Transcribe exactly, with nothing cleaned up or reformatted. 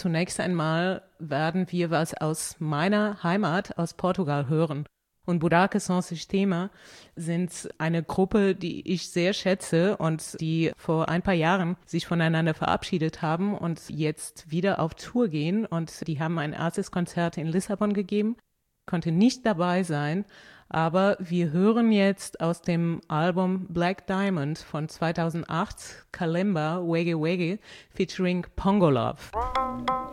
zunächst einmal werden wir was aus meiner Heimat, aus Portugal, hören. Und Buraco Sem Sistema sind eine Gruppe, die ich sehr schätze und die vor ein paar Jahren sich voneinander verabschiedet haben und jetzt wieder auf Tour gehen. Und die haben ein erstes Konzert in Lissabon gegeben, konnte nicht dabei sein, aber wir hören jetzt aus dem Album Black Diamond von zweitausendacht Kalimba Wege Wege featuring Pongo Love.